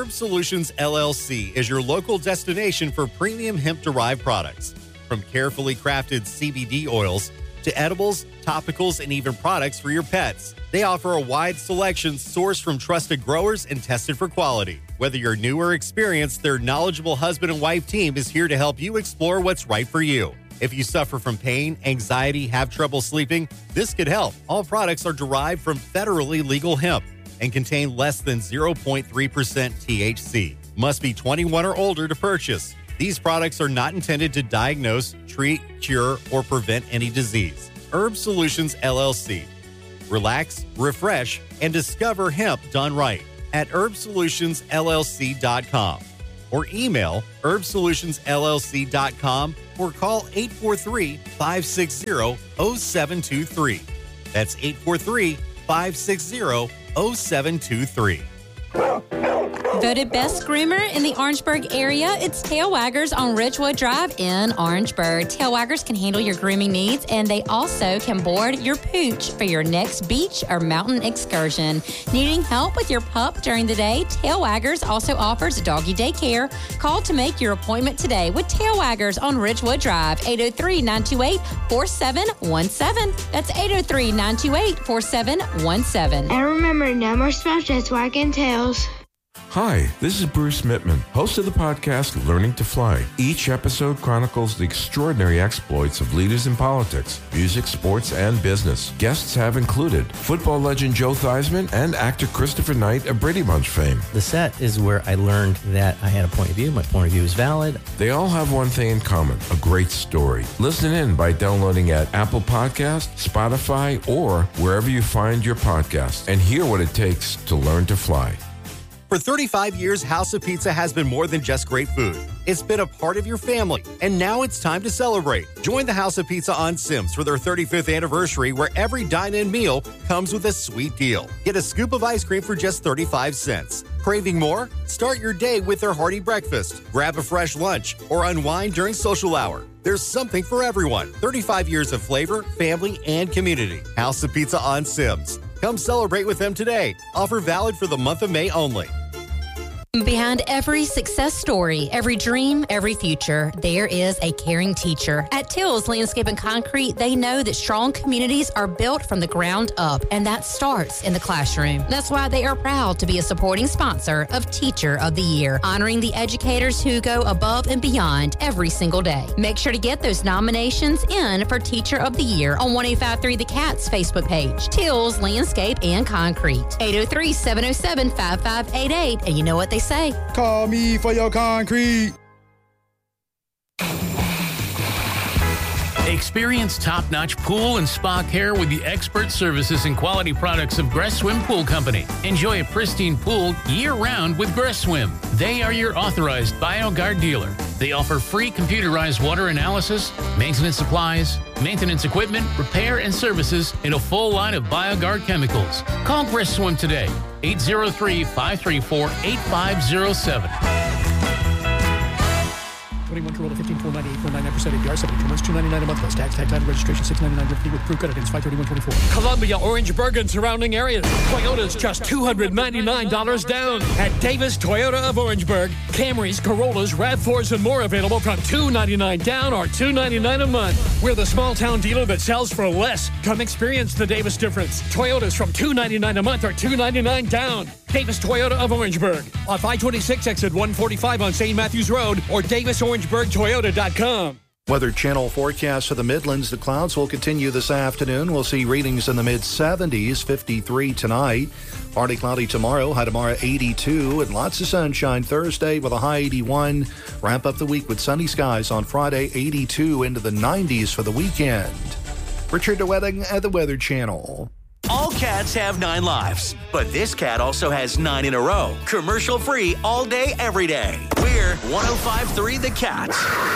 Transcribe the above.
Herb Solutions LLC is your local destination for premium hemp-derived products. From carefully crafted CBD oils to edibles, topicals, and even products for your pets. They offer a wide selection sourced from trusted growers and tested for quality. Whether you're new or experienced, their knowledgeable husband and wife team is here to help you explore what's right for you. If you suffer from pain, anxiety, have trouble sleeping, this could help. All products are derived from federally legal hemp and contain less than 0.3% THC. Must be 21 or older to purchase. These products are not intended to diagnose, treat, cure, or prevent any disease. Herb Solutions LLC. Relax, refresh, and discover hemp done right at herbsolutionsllc.com or email herbsolutionsllc.com or call 843-560-0723. That's 843-560-0723. Voted best groomer in the Orangeburg area, it's Tail Waggers on Ridgewood Drive in Orangeburg. Tail Waggers can handle your grooming needs, and they also can board your pooch for your next beach or mountain excursion. Needing help with your pup during the day? Tail Waggers also offers doggy daycare. Call to make your appointment today with Tail Waggers on Ridgewood Drive, 803-928-4717. That's 803-928-4717. And remember, no more spell checks wagging tails. Hi, this is Bruce Mittman, host of the podcast Learning to Fly. Each episode chronicles the extraordinary exploits of leaders in politics, music, sports, and business. Guests have included football legend Joe Theismann and actor Christopher Knight of Brady Bunch fame. The set is where I learned that I had a point of view. My point of view is valid. They all have one thing in common, a great story. Listen in by downloading at Apple Podcasts, Spotify, or wherever you find your podcasts, and hear what it takes to learn to fly. For 35 years, House of Pizza has been more than just great food. It's been a part of your family, and now it's time to celebrate. Join the House of Pizza on Sims for their 35th anniversary, where every dine-in meal comes with a sweet deal. Get a scoop of ice cream for just 35 cents. Craving more? Start your day with their hearty breakfast. Grab a fresh lunch or unwind during social hour. There's something for everyone. 35 years of flavor, family, and community. House of Pizza on Sims. Come celebrate with them today. Offer valid for the month of May only. Behind every success story, every dream, every future, there is a caring teacher. At Tills Landscape and Concrete, they know that strong communities are built from the ground up, and that starts in the classroom. That's why they are proud to be a supporting sponsor of Teacher of the Year, honoring the educators who go above and beyond every single day. Make sure to get those nominations in for Teacher of the Year on 105.3 The Cat's Facebook page. Tills Landscape and Concrete, 803-707-5588. And you know what they say? Call me for your concrete. Experience top-notch pool and spa care with the expert services and quality products of Gress Swim Pool Company. Enjoy a pristine pool year-round with Gress Swim. They are your authorized BioGuard dealer. They offer free computerized water analysis, maintenance supplies, maintenance equipment, repair and services, and a full line of BioGuard chemicals. Call Gress Swim today, 803-534-8507. 21 Corolla, 15,498.99% APR, 72 months, $299 a month plus tax, title, registration, $699 with proof credit, 531.24. Columbia, Orangeburg, and surrounding areas. Toyota's just $299 down. At Davis Toyota of Orangeburg, Camrys, Corollas, RAV4s, and more available from $299 down or $299 a month. We're the small town dealer that sells for less. Come experience the Davis difference. Toyota's from $299 a month or $299 down. Davis Toyota of Orangeburg. Off I-26 exit 145 on St. Matthews Road or DavisOrangeburgToyota.com. Weather Channel forecast for the Midlands. The clouds will continue this afternoon. We'll see readings in the mid-70s, 53 tonight. Partly cloudy tomorrow, high tomorrow 82, and lots of sunshine Thursday with a high 81. Wrap up the week with sunny skies on Friday, 82 into the 90s for the weekend. Richard DeWetting at the Weather Channel. All cats have 9 lives, but this cat also has 9 in a row. Commercial free all day, every day. We're 105.3 The Cat.